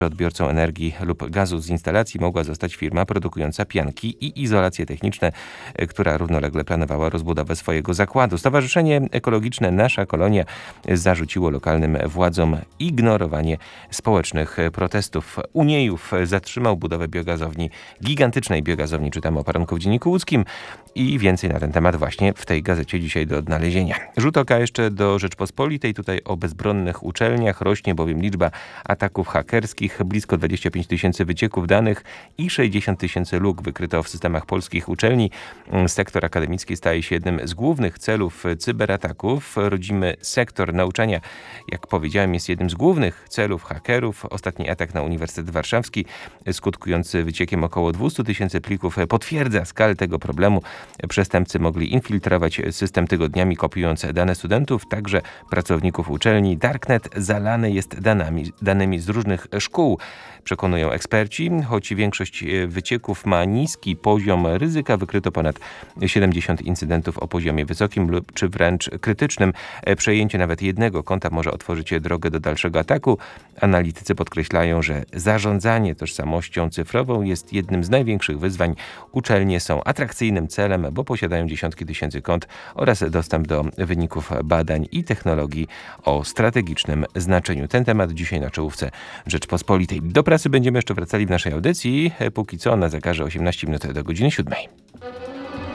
Odbiorcą energii lub gazu z instalacji mogła zostać firma produkująca pianki i izolacje techniczne, która równolegle planowała rozbudowę swojego zakładu. Stowarzyszenie ekologiczne Nasza Kolonia zarzuciło lokalnym władzom ignorowanie społecznych protestów. Uniejów zatrzymał budowę biogazowni, gigantycznej biogazowni, czytamy o poranku w Dzienniku Łódzkim i więcej na ten temat właśnie w tej gazecie dzisiaj do odnalezienia. Rzut oka jeszcze do Rzeczpospolitej, tutaj o bezbronnych uczelniach, rośnie bowiem liczba ataków hakerskich. Blisko 25 tysięcy wycieków danych i 60 tysięcy luk wykryto w systemach polskich uczelni. Sektor akademicki staje się jednym z głównych celów cyberataków. Rodzimy sektor nauczania, jak powiedziałem, jest jednym z głównych celów hakerów. Ostatni atak na Uniwersytet Warszawski, skutkujący wyciekiem około 200 tysięcy plików, potwierdza skalę tego problemu. Przestępcy mogli infiltrować system tygodniami, kopiując dane studentów, także pracowników uczelni. Darknet zalany jest danymi z różnych szkół, przekonują eksperci. Choć większość wycieków ma niski poziom ryzyka, wykryto ponad 70 incydentów o poziomie wysokim lub czy wręcz krytycznym. Przejęcie nawet jednego konta może otworzyć drogę do dalszego ataku. Analitycy podkreślają, że zarządzanie tożsamością cyfrową jest jednym z największych wyzwań. Uczelnie są atrakcyjnym celem, bo posiadają dziesiątki tysięcy kont oraz dostęp do wyników badań i technologii o strategicznym znaczeniu. Ten temat dzisiaj na czołówce Rzeczpospolitej. Do prasy będziemy jeszcze wracali w naszej audycji. Póki co na zegarze 18 minut do godziny 7.